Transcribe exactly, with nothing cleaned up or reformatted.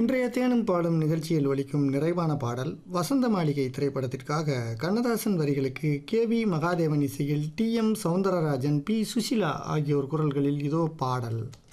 இன்றைய தேனும் பாடும் நிகழ்ச்சியில் ஒலிக்கும் நிறைவான பாடல் வசந்த மாளிகை திரைப்படத்திற்காக கண்ணதாசன் வரிகளுக்கு கே வி மகாதேவன் இசையில் D M Soundararajan, B Susheela ஆகியோர் குரல்களில் இதோ பாடல்.